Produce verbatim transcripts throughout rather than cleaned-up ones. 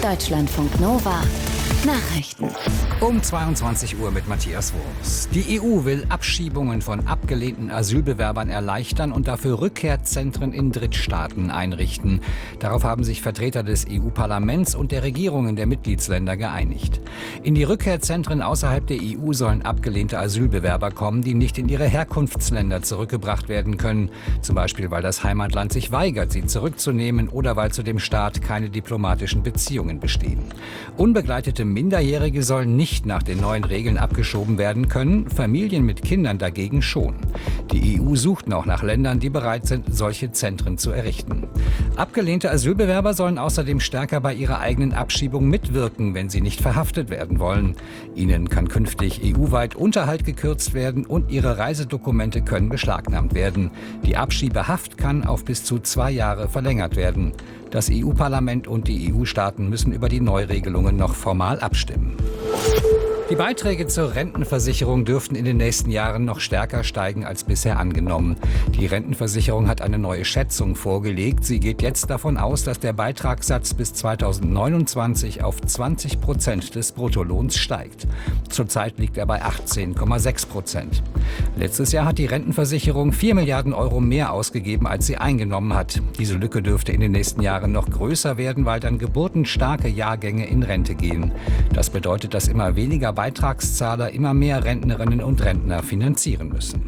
Deutschlandfunk Nova Nachrichten. Um zweiundzwanzig Uhr mit Matthias Wurms. Die E U will Abschiebungen von abgelehnten Asylbewerbern erleichtern und dafür Rückkehrzentren in Drittstaaten einrichten. Darauf haben sich Vertreter des E U-Parlaments und der Regierungen der Mitgliedsländer geeinigt. In die Rückkehrzentren außerhalb der E U sollen abgelehnte Asylbewerber kommen, die nicht in ihre Herkunftsländer zurückgebracht werden können. Zum Beispiel, weil das Heimatland sich weigert, sie zurückzunehmen oder weil zu dem Staat keine diplomatischen Beziehungen bestehen. Unbegleitete Minderjährige sollen nicht nach den neuen Regeln abgeschoben werden können, Familien mit Kindern dagegen schon. Die E U sucht noch nach Ländern, die bereit sind, solche Zentren zu errichten. Abgelehnte Asylbewerber sollen außerdem stärker bei ihrer eigenen Abschiebung mitwirken, wenn sie nicht verhaftet werden wollen. Ihnen kann künftig E U-weit Unterhalt gekürzt werden und ihre Reisedokumente können beschlagnahmt werden. Die Abschiebehaft kann auf bis zu zwei Jahre verlängert werden. Das E U-Parlament und die E U-Staaten müssen über die Neuregelungen noch formal abstimmen. Die Beiträge zur Rentenversicherung dürften in den nächsten Jahren noch stärker steigen als bisher angenommen. Die Rentenversicherung hat eine neue Schätzung vorgelegt. Sie geht jetzt davon aus, dass der Beitragssatz bis zweitausendneunundzwanzig auf zwanzig Prozent des Bruttolohns steigt. Zurzeit liegt er bei achtzehn Komma sechs Prozent. Letztes Jahr hat die Rentenversicherung vier Milliarden Euro mehr ausgegeben, als sie eingenommen hat. Diese Lücke dürfte in den nächsten Jahren noch größer werden, weil dann geburtenstarke Jahrgänge in Rente gehen. Das bedeutet, dass immer weniger Beitragszahler immer mehr Rentnerinnen und Rentner finanzieren müssen.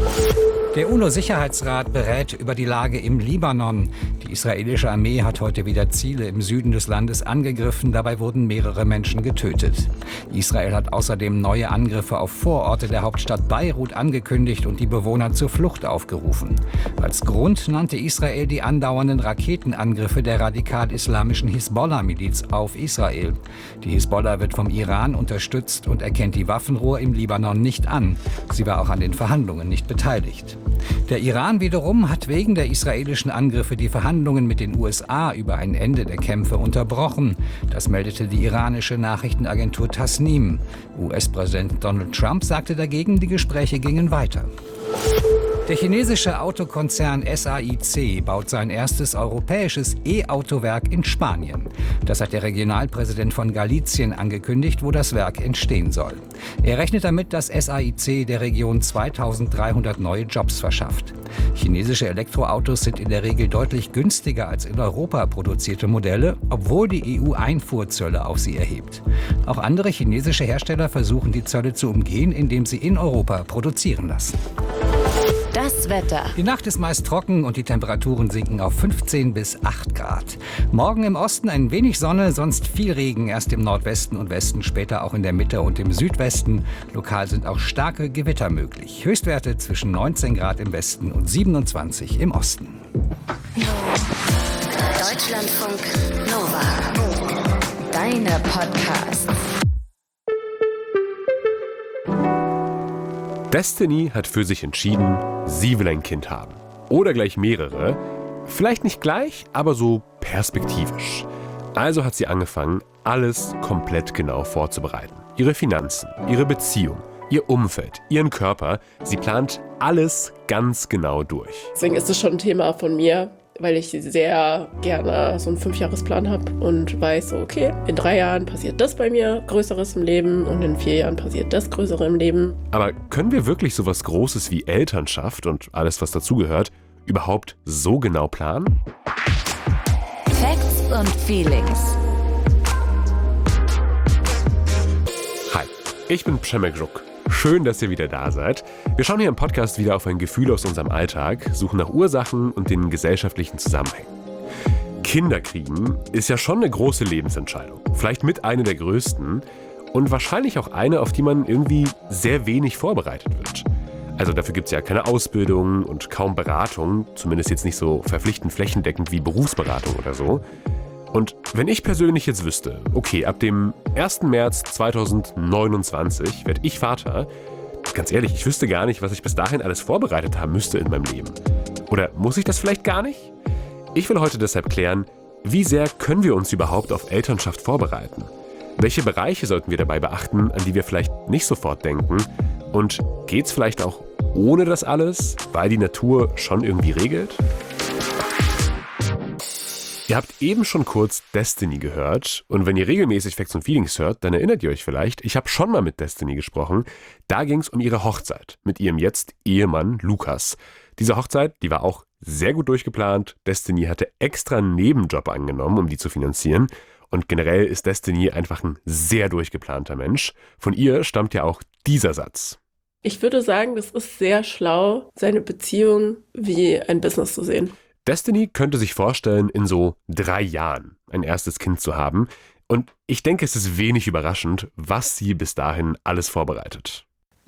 Der UNO-Sicherheitsrat berät über die Lage im Libanon. Die israelische Armee hat heute wieder Ziele im Süden des Landes angegriffen. Dabei wurden mehrere Menschen getötet. Israel hat außerdem neue Angriffe auf Vororte der Hauptstadt Beirut angekündigt und die Bewohner zur Flucht aufgerufen. Als Grund nannte Israel die andauernden Raketenangriffe der radikal-islamischen Hisbollah-Miliz auf Israel. Die Hisbollah wird vom Iran unterstützt und erkennt die Waffenruhe im Libanon nicht an. Sie war auch an den Verhandlungen nicht beteiligt. Der Iran wiederum hat wegen der israelischen Angriffe die Verhandlungen mit den U S A über ein Ende der Kämpfe unterbrochen. Das meldete die iranische Nachrichtenagentur Tasnim. U S-Präsident Donald Trump sagte dagegen, die Gespräche gingen weiter. Der chinesische Autokonzern S A I C baut sein erstes europäisches E-Autowerk in Spanien. Das hat der Regionalpräsident von Galicien angekündigt, wo das Werk entstehen soll. Er rechnet damit, dass S A I C der Region zweitausenddreihundert neue Jobs verschafft. Chinesische Elektroautos sind in der Regel deutlich günstiger als in Europa produzierte Modelle, obwohl die E U Einfuhrzölle auf sie erhebt. Auch andere chinesische Hersteller versuchen, die Zölle zu umgehen, indem sie in Europa produzieren lassen. Das Wetter. Die Nacht ist meist trocken und die Temperaturen sinken auf fünfzehn bis acht Grad. Morgen im Osten ein wenig Sonne, sonst viel Regen, erst im Nordwesten und Westen, später auch in der Mitte und im Südwesten. Lokal sind auch starke Gewitter möglich. Höchstwerte zwischen neunzehn Grad im Westen und siebenundzwanzig im Osten. Deutschlandfunk Nova. Deine Podcasts. Destiny hat für sich entschieden, sie will ein Kind haben. Oder gleich mehrere. Vielleicht nicht gleich, aber so perspektivisch. Also hat sie angefangen, alles komplett genau vorzubereiten. Ihre Finanzen, ihre Beziehung, ihr Umfeld, ihren Körper. Sie plant alles ganz genau durch. Deswegen ist es schon ein Thema von mir, weil ich sehr gerne so einen Fünfjahresplan habe und weiß, so, okay, in drei Jahren passiert das bei mir, Größeres im Leben, und in vier Jahren passiert das Größere im Leben. Aber können wir wirklich sowas Großes wie Elternschaft und alles, was dazugehört, überhaupt so genau planen? Facts und Feelings. Hi, ich bin Przemek Żuk. Schön, dass ihr wieder da seid. Wir schauen hier im Podcast wieder auf ein Gefühl aus unserem Alltag, suchen nach Ursachen und den gesellschaftlichen Zusammenhängen. Kinder kriegen ist ja schon eine große Lebensentscheidung. Vielleicht mit einer der größten und wahrscheinlich auch eine, auf die man irgendwie sehr wenig vorbereitet wird. Also dafür gibt es ja keine Ausbildung und kaum Beratung, zumindest jetzt nicht so verpflichtend flächendeckend wie Berufsberatung oder so. Und wenn ich persönlich jetzt wüsste, okay, ab dem ersten März zweitausendneunundzwanzig werde ich Vater, ganz ehrlich, ich wüsste gar nicht, was ich bis dahin alles vorbereitet haben müsste in meinem Leben. Oder muss ich das vielleicht gar nicht? Ich will heute deshalb klären, wie sehr können wir uns überhaupt auf Elternschaft vorbereiten? Welche Bereiche sollten wir dabei beachten, an die wir vielleicht nicht sofort denken? Und geht's vielleicht auch ohne das alles, weil die Natur schon irgendwie regelt? Ihr habt eben schon kurz Destiny gehört und wenn ihr regelmäßig Facts und Feelings hört, dann erinnert ihr euch vielleicht, ich habe schon mal mit Destiny gesprochen. Da ging es um ihre Hochzeit mit ihrem jetzt Ehemann Lukas. Diese Hochzeit, die war auch sehr gut durchgeplant. Destiny hatte extra einen Nebenjob angenommen, um die zu finanzieren. Und generell ist Destiny einfach ein sehr durchgeplanter Mensch. Von ihr stammt ja auch dieser Satz. Ich würde sagen, das ist sehr schlau, seine Beziehung wie ein Business zu sehen. Destiny könnte sich vorstellen, in so drei Jahren ein erstes Kind zu haben. Und ich denke, es ist wenig überraschend, was sie bis dahin alles vorbereitet.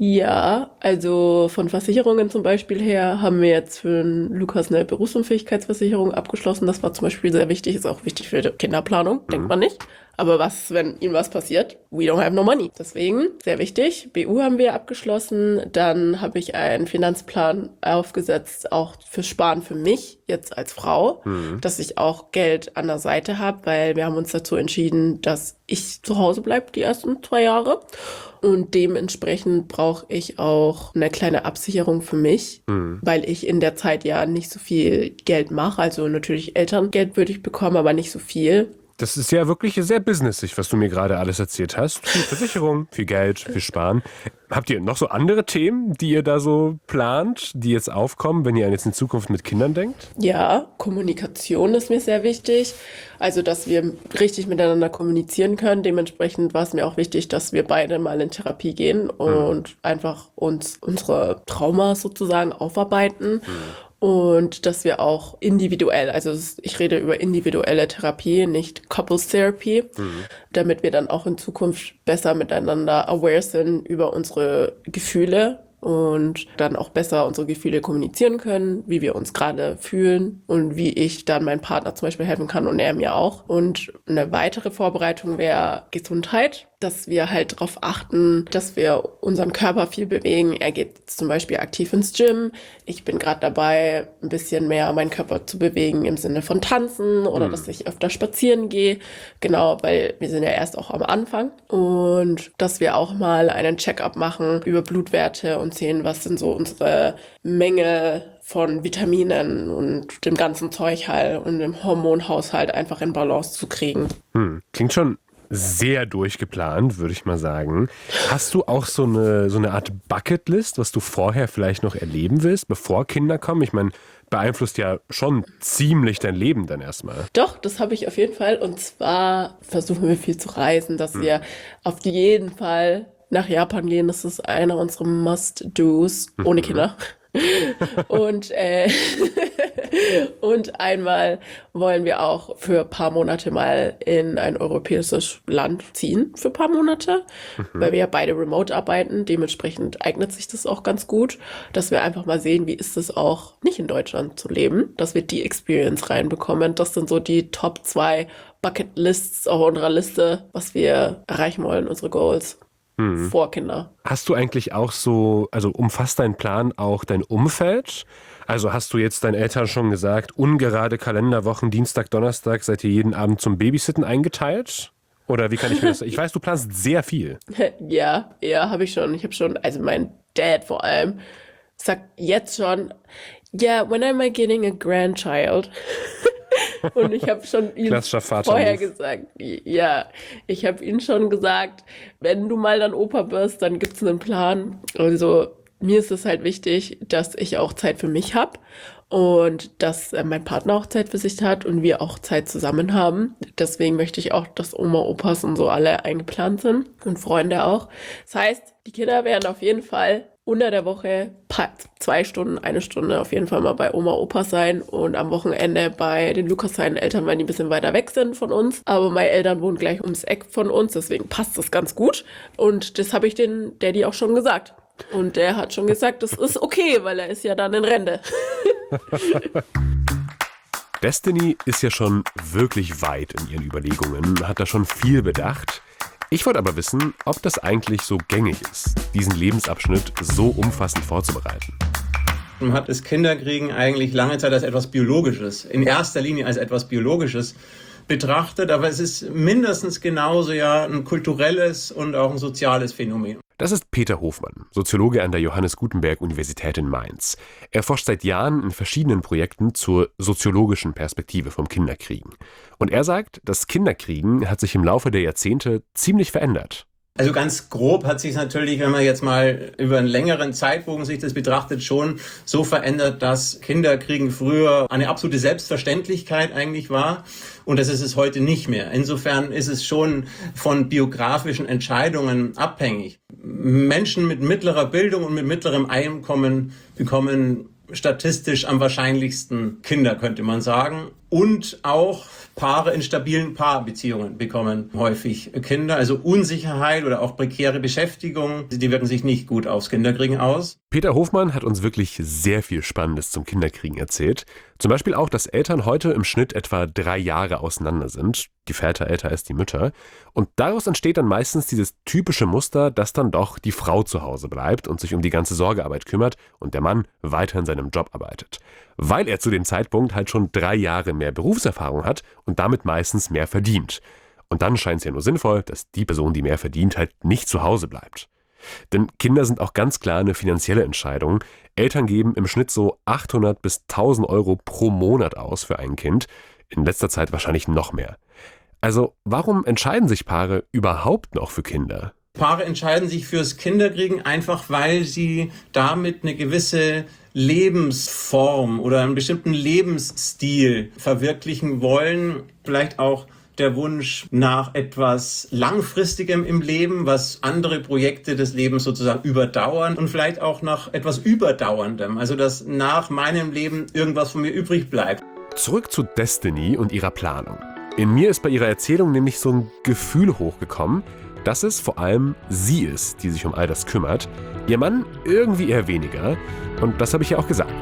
Ja, also von Versicherungen zum Beispiel her haben wir jetzt für den Lukas eine Berufsunfähigkeitsversicherung abgeschlossen. Das war zum Beispiel sehr wichtig, ist auch wichtig für die Kinderplanung, mhm. denkt man nicht. Aber was, wenn ihm was passiert? We don't have no money. Deswegen, sehr wichtig. B U haben wir abgeschlossen. Dann habe ich einen Finanzplan aufgesetzt, auch für Sparen für mich, jetzt als Frau, mhm. dass ich auch Geld an der Seite habe, weil wir haben uns dazu entschieden, dass ich zu Hause bleibe die ersten zwei Jahre. Und dementsprechend brauche ich auch eine kleine Absicherung für mich, mhm. weil ich in der Zeit ja nicht so viel Geld mache. Also natürlich Elterngeld würde ich bekommen, aber nicht so viel. Das ist ja wirklich sehr businessig, was du mir gerade alles erzählt hast. Viel Versicherung, viel Geld, viel Sparen. Habt ihr noch so andere Themen, die ihr da so plant, die jetzt aufkommen, wenn ihr jetzt in Zukunft mit Kindern denkt? Ja, Kommunikation ist mir sehr wichtig. Also, dass wir richtig miteinander kommunizieren können. Dementsprechend war es mir auch wichtig, dass wir beide mal in Therapie gehen und mhm. einfach uns unsere Traumas sozusagen aufarbeiten. Mhm. Und dass wir auch individuell, also ich rede über individuelle Therapie, nicht Couples Therapy, mhm. damit wir dann auch in Zukunft besser miteinander aware sind über unsere Gefühle und dann auch besser unsere Gefühle kommunizieren können, wie wir uns gerade fühlen und wie ich dann meinem Partner zum Beispiel helfen kann und er mir auch. Und eine weitere Vorbereitung wäre Gesundheit, dass wir halt darauf achten, dass wir unseren Körper viel bewegen. Er geht zum Beispiel aktiv ins Gym. Ich bin gerade dabei, ein bisschen mehr meinen Körper zu bewegen im Sinne von Tanzen oder mhm. dass ich öfter spazieren gehe. Genau, weil wir sind ja erst auch am Anfang. Und dass wir auch mal einen Check-up machen über Blutwerte und sehen, was sind so unsere Menge von Vitaminen und dem ganzen Zeug halt und dem Hormonhaushalt einfach in Balance zu kriegen. Hm. Klingt schon sehr durchgeplant, würde ich mal sagen. Hast du auch so eine, so eine Art Bucketlist, was du vorher vielleicht noch erleben willst, bevor Kinder kommen? Ich meine, beeinflusst ja schon ziemlich dein Leben dann erstmal. Doch, das habe ich auf jeden Fall. Und zwar versuchen wir viel zu reisen, dass hm. wir auf jeden Fall nach Japan gehen. Das ist einer unserer Must-Dos ohne Kinder. und äh, und einmal wollen wir auch für ein paar Monate mal in ein europäisches Land ziehen, für ein paar Monate, mhm. weil wir ja beide remote arbeiten. Dementsprechend eignet sich das auch ganz gut, dass wir einfach mal sehen, wie ist es auch nicht in Deutschland zu leben, dass wir die Experience reinbekommen. Das sind so die Top zwei Bucketlists auf unserer Liste, was wir erreichen wollen, unsere Goals. Hm. Vor Kinder. Hast du eigentlich auch so, also umfasst dein Plan auch dein Umfeld? Also hast du jetzt deinen Eltern schon gesagt, ungerade Kalenderwochen, Dienstag, Donnerstag, seid ihr jeden Abend zum Babysitten eingeteilt? Oder wie kann ich mir das... Ich weiß, du planst sehr viel. Ja, ja, habe ich schon. Ich habe schon, also mein Dad vor allem, sagt jetzt schon, yeah, when am I getting a grandchild? Und ich habe schon ihm vorher gesagt, ja, ich habe ihm schon gesagt, wenn du mal dann Opa bist, dann gibt's einen Plan. Also mir ist es halt wichtig, dass ich auch Zeit für mich habe und dass äh, mein Partner auch Zeit für sich hat und wir auch Zeit zusammen haben. Deswegen möchte ich auch, dass Oma, Opas und so alle eingeplant sind und Freunde auch. Das heißt, die Kinder werden auf jeden Fall unter der Woche zwei Stunden, eine Stunde auf jeden Fall mal bei Oma, Opa sein und am Wochenende bei den Lukas seinen Eltern, weil die ein bisschen weiter weg sind von uns. Aber meine Eltern wohnen gleich ums Eck von uns, deswegen passt das ganz gut. Und das habe ich den Daddy auch schon gesagt. Und der hat schon gesagt, das ist okay, weil er ist ja dann in Rente. Destiny ist ja schon wirklich weit in ihren Überlegungen, hat da schon viel bedacht. Ich wollte aber wissen, ob das eigentlich so gängig ist, diesen Lebensabschnitt so umfassend vorzubereiten. Man hat das Kinderkriegen eigentlich lange Zeit als etwas Biologisches, in erster Linie als etwas Biologisches betrachtet, aber es ist mindestens genauso ja ein kulturelles und auch ein soziales Phänomen. Das ist Peter Hofmann, Soziologe an der Johannes Gutenberg Universität in Mainz. Er forscht seit Jahren in verschiedenen Projekten zur soziologischen Perspektive vom Kinderkriegen. Und er sagt, das Kinderkriegen hat sich im Laufe der Jahrzehnte ziemlich verändert. Also ganz grob hat sich natürlich, wenn man jetzt mal über einen längeren Zeitbogen sich das betrachtet, schon so verändert, dass Kinderkriegen früher eine absolute Selbstverständlichkeit eigentlich war. Und das ist es heute nicht mehr. Insofern ist es schon von biografischen Entscheidungen abhängig. Menschen mit mittlerer Bildung und mit mittlerem Einkommen bekommen statistisch am wahrscheinlichsten Kinder, könnte man sagen. Und auch Paare in stabilen Paarbeziehungen bekommen häufig Kinder. Also Unsicherheit oder auch prekäre Beschäftigung, die wirken sich nicht gut aufs Kinderkriegen aus. Peter Hofmann hat uns wirklich sehr viel Spannendes zum Kinderkriegen erzählt. Zum Beispiel auch, dass Eltern heute im Schnitt etwa drei Jahre auseinander sind. Die Väter älter als die Mütter. Und daraus entsteht dann meistens dieses typische Muster, dass dann doch die Frau zu Hause bleibt und sich um die ganze Sorgearbeit kümmert und der Mann weiter in seinem Job arbeitet. Weil er zu dem Zeitpunkt halt schon drei Jahre mehr Berufserfahrung hat und damit meistens mehr verdient. Und dann scheint es ja nur sinnvoll, dass die Person, die mehr verdient, halt nicht zu Hause bleibt. Denn Kinder sind auch ganz klar eine finanzielle Entscheidung. Eltern geben im Schnitt so achthundert bis tausend Euro pro Monat aus für ein Kind. In letzter Zeit wahrscheinlich noch mehr. Also warum entscheiden sich Paare überhaupt noch für Kinder? Paare entscheiden sich fürs Kinderkriegen einfach, weil sie damit eine gewisse Lebensform oder einen bestimmten Lebensstil verwirklichen wollen. Vielleicht auch der Wunsch nach etwas Langfristigem im Leben, was andere Projekte des Lebens sozusagen überdauern und vielleicht auch nach etwas Überdauerndem, also dass nach meinem Leben irgendwas von mir übrig bleibt. Zurück zu Destiny und ihrer Planung. In mir ist bei ihrer Erzählung nämlich so ein Gefühl hochgekommen, dass es vor allem sie ist, die sich um all das kümmert. Ihr Mann irgendwie eher weniger. Und das habe ich ja auch gesagt.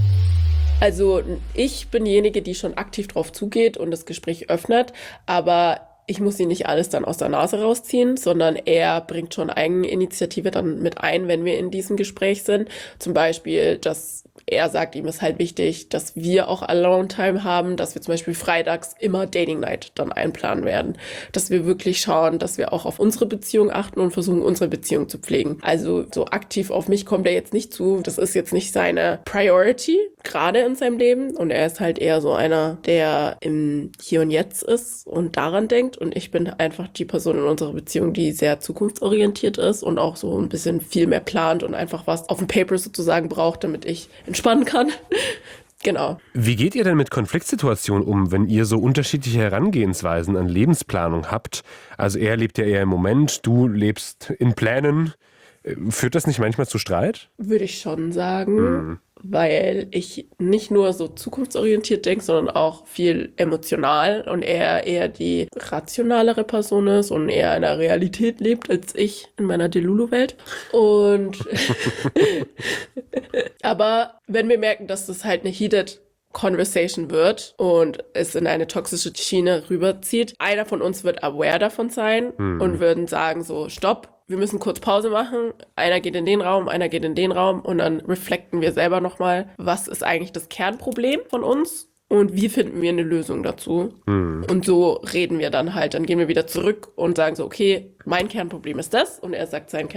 Also ich bin diejenige, die schon aktiv drauf zugeht und das Gespräch öffnet, aber ich muss ihn nicht alles dann aus der Nase rausziehen, sondern er bringt schon Eigeninitiative dann mit ein, wenn wir in diesem Gespräch sind. Zum Beispiel, dass er sagt, ihm ist halt wichtig, dass wir auch Alone-Time haben, dass wir zum Beispiel freitags immer Dating-Night dann einplanen werden. Dass wir wirklich schauen, dass wir auch auf unsere Beziehung achten und versuchen, unsere Beziehung zu pflegen. Also so aktiv auf mich kommt er jetzt nicht zu. Das ist jetzt nicht seine Priority, gerade in seinem Leben. Und er ist halt eher so einer, der im Hier und Jetzt ist und daran denkt. Und ich bin einfach die Person in unserer Beziehung, die sehr zukunftsorientiert ist und auch so ein bisschen viel mehr plant und einfach was auf dem Paper sozusagen braucht, damit ich entspannen kann. Genau. Wie geht ihr denn mit Konfliktsituationen um, wenn ihr so unterschiedliche Herangehensweisen an Lebensplanung habt? Also er lebt ja eher im Moment, du lebst in Plänen. Führt das nicht manchmal zu Streit? Würde ich schon sagen, Mhm. weil ich nicht nur so zukunftsorientiert denke, sondern auch viel emotional und er eher die rationalere Person ist und eher in der Realität lebt als ich in meiner Delulu-Welt. Und aber wenn wir merken, dass das halt eine heated Conversation wird und es in eine toxische Schiene rüberzieht, einer von uns wird aware davon sein Mhm. und würden sagen so, stopp, wir müssen kurz Pause machen, einer geht in den Raum, einer geht in den Raum und dann reflekten wir selber nochmal, was ist eigentlich das Kernproblem von uns und wie finden wir eine Lösung dazu. Mhm. Und so reden wir dann halt, dann gehen wir wieder zurück und sagen so, okay, mein Kernproblem ist das und er sagt sein Kernproblem